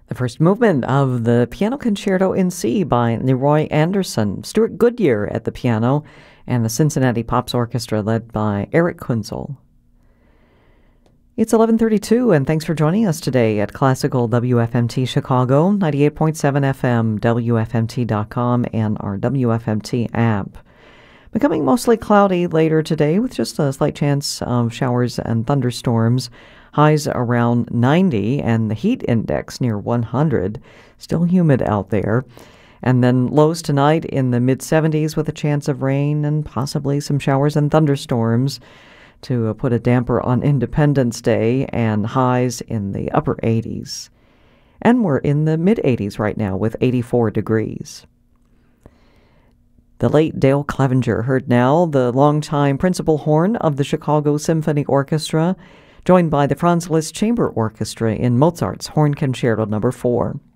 The first movement of the Piano Concerto in C by Leroy Anderson, Stuart Goodyear at the piano, and the Cincinnati Pops Orchestra led by Eric Kunzel. It's 11:32, and thanks for joining us today at Classical WFMT Chicago, 98.7 FM, WFMT.com, and our WFMT app. Becoming mostly cloudy later today with just a slight chance of showers and thunderstorms. Highs around 90 and the heat index near 100. Still humid out there. And then lows tonight in the mid-70s with a chance of rain and possibly some showers and thunderstorms to put a damper on Independence Day, and highs in the upper 80s. And we're in the mid-80s right now with 84 degrees. The late Dale Clevenger heard now, the longtime principal horn of the Chicago Symphony Orchestra, joined by the Franz Liszt Chamber Orchestra in Mozart's Horn Concerto No. 4.